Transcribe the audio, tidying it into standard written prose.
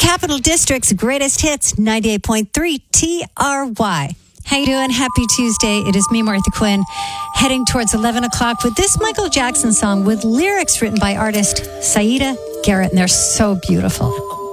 Capital District's greatest hits, 98.3 TRY. How you doing? Happy Tuesday. It is me, Martha Quinn, heading towards 11 o'clock with this Michael Jackson song with lyrics written by artist Saida Garrett, and they're so beautiful.